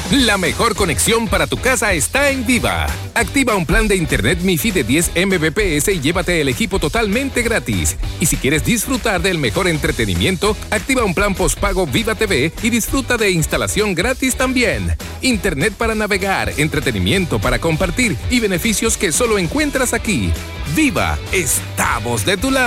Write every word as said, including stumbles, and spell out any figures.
La mejor conexión para tu casa está en Viva. Activa un plan de internet MiFi de diez megabits por segundo y llévate el equipo totalmente gratis. Y si quieres disfrutar del mejor entretenimiento, activa un plan postpago Viva T V y disfruta de instalación gratis también. Internet para navegar, entretenimiento para compartir y beneficios que solo encuentras aquí. Viva, estamos de tu lado.